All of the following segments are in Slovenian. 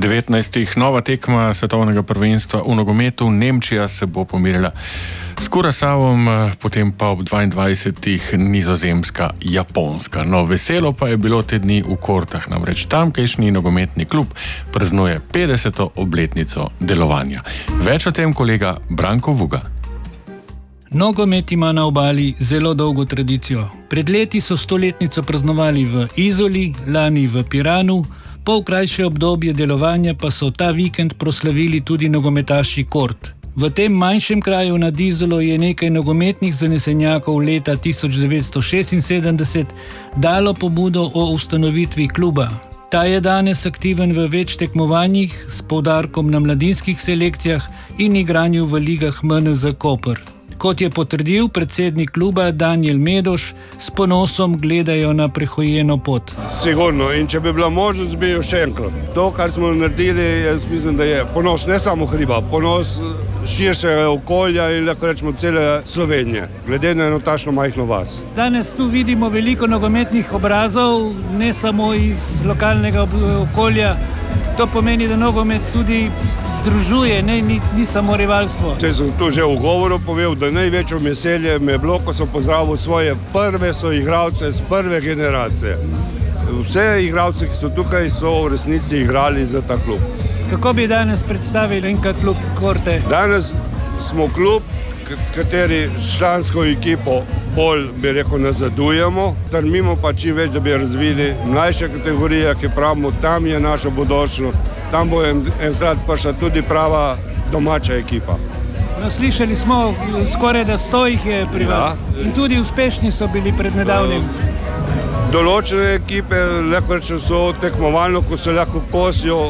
19. nova tekma svetovnega prvenstva v nogometu. Nemčija se bo pomirila s Kurasavom, potem pa ob 22. Nizozemska, Japonska. No, veselo pa je bilo te dni v Kortah, namreč tamkajšnji nogometni klub praznuje 50. obletnico delovanja. Več o tem kolega Branko Vuga. Nogomet ima na obali zelo dolgo tradicijo. Pred leti so 100-letnico praznovali v Izoli, lani v Piranu, pol krajše obdobje delovanja pa so ta vikend proslavili tudi nogometaši Kort. V tem manjšem kraju nad Izolo je nekaj nogometnih zanesenjakov leta 1976 dalo pobudo o ustanovitvi kluba. Ta je danes aktiven v več tekmovanjih s poudarkom na mladinskih selekcijah in igranju v ligah MNZ Koper. Kot je potrdil predsednik kluba Danijel Medoš, s ponosom gledajo na prehojeno pot. Sigurno, in če bi bila možnost, bi jo še enkrat. To, kar smo naredili, jaz mislim, da je ponos ne samo Hriba, ponos širšega okolja in lahko rečemo cele Slovenije, glede na eno takšno majhno vas. Danes tu vidimo veliko nogometnih obrazov, ne samo iz lokalnega okolja. To pomeni, da nogomet tudi združuje, ni samo rivalstvo. Če sem tu že v govoru povedal, da največje veselje me je bilo, ko sem pozdravil svoje prve soigralce z prve generacije. Vse igralce, ki so tukaj, so v resnici igrali za ta klub. Kako bi danes predstavili enka klub Korte? Danes smo klub, kateri člansko ekipo bolj, bi rekel, nazadujemo, strmimo pa čim več, da bi razvili mlajše kategorije, ki pravimo, tam je naša bodočnost, tam bo enkrat prišla tudi prava domača ekipa. No, slišali smo, skoraj da 100 jih je pri vas. In tudi uspešni so bili pred nedavnim. Določene ekipe, lahko rečem, so tekmovalno, ko se lahko kosijo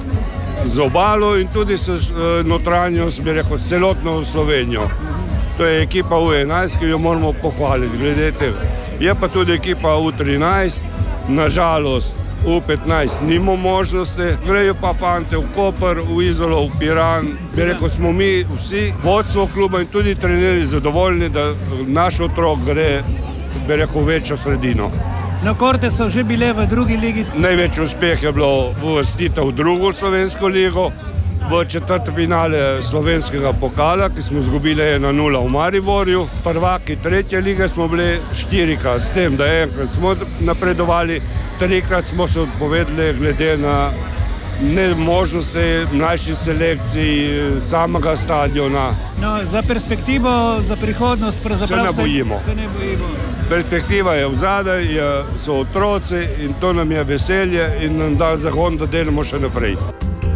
z obalo in tudi s notranjost, bi rekel, s celotno Slovenijo. To je ekipa U11, ki jo moramo pohvaliti glede tega. Je pa tudi ekipa U13, nažalost U15 nima možnosti, grejo pa fante v Koper, v Izolo, v Piran. Bi rekel, smo mi vsi, vodstvo kluba in tudi trenerji zadovoljni, da naš otrok gre, bi rekel, večjo sredino. No, Korte so že bile v drugi ligi. Največji uspeh je bilo uvrstitev v drugo slovensko ligo, v četrtfinale slovenskega pokala, ki smo izgubili 1-0 v Mariborju. Prvaki tretje lige smo bili 4-krat, s tem, da enkrat smo napredovali, 3-krat smo se odpovedali glede na nemožnosti mlajših selekcij samega stadiona. No, za perspektivo, za prihodnost pravzaprav se ne bojimo. Perspektiva je vzadaj, so otroci in to nam je veselje in nam da zagon, da delamo še naprej.